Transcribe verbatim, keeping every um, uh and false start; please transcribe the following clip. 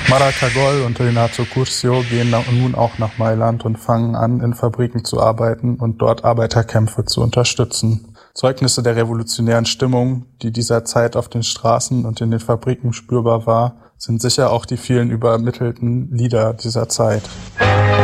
Maracagol und Renato Curcio gehen nun auch nach Mailand und fangen an, in Fabriken zu arbeiten und dort Arbeiterkämpfe zu unterstützen. Zeugnisse der revolutionären Stimmung, die dieser Zeit auf den Straßen und in den Fabriken spürbar war, sind sicher auch die vielen übermittelten Lieder dieser Zeit.